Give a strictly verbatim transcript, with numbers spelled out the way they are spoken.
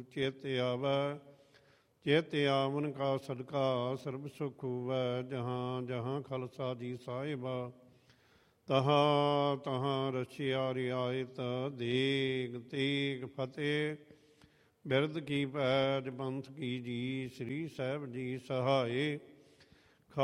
ਚਿਤ ਆਵੈ ਚਿਤ ਆਵਨ ਕਾ ਸਦਕਾ ਸਰਬ ਸੁਖ ਹੋਵੈ। ਜਹਾਂ ਜਹਾਂ ਖਾਲਸਾ ਜੀ ਸਾਹਿਬਾ ਤਹਾਂ ਤਹਾਂ ਰਛਿਆ ਰਿਆਇਤ ਦੇਗ ਤੇਗ ਫਤਿਹ। ਬਿਰਧ ਕੀ ਪੈਜ ਪੰਥ ਕੀ ਜੀ ਸ੍ਰੀ ਸਾਹਿਬ ਜੀ ਸਹਾਏ।